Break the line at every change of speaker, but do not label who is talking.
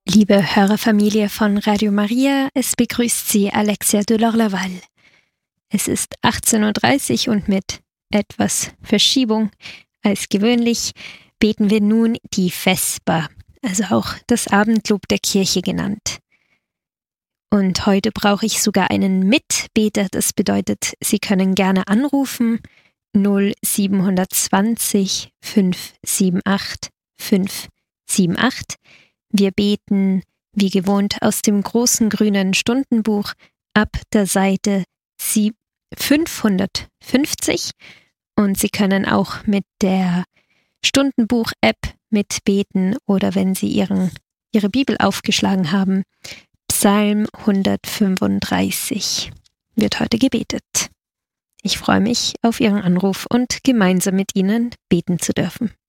Liebe Hörerfamilie von Radio Maria, es begrüßt Sie Alexia de Lorlaval. Es ist 18:30 Uhr und mit etwas Verschiebung als gewöhnlich beten wir nun die Vesper, also auch das Abendlob der Kirche genannt. Und heute brauche ich sogar einen Mitbeter, das bedeutet, Sie können gerne anrufen 0720 578 578. Wir beten, wie gewohnt, aus dem großen grünen Stundenbuch ab der Seite 550 und Sie können auch mit der Stundenbuch-App mitbeten oder wenn Sie Ihre Bibel aufgeschlagen haben, Psalm 135 wird heute gebetet. Ich freue mich auf Ihren Anruf und gemeinsam mit Ihnen beten zu dürfen.